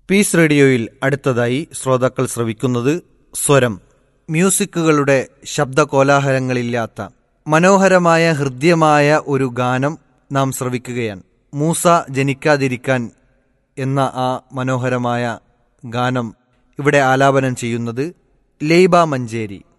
Piece റേഡിയോയിൽ അടുത്തതായി ശ്രോതാക്കൾ ശ്രവിക്കുന്നത് സ്വരം. മ്യൂസിക്കുകളുടെ ശബ്ദകോലാഹലങ്ങളില്ലാത്ത മനോഹരമായ ഹൃദ്യമായ ഒരു ഗാനം നാം ശ്രവിക്കുകയാണ്. മൂസ ജനിക്കാതിരിക്കാൻ എന്ന ആ മനോഹരമായ ഗാനം ഇവിടെ ആലാപനം ചെയ്യുന്നത് ലൈബ മഞ്ചേരി.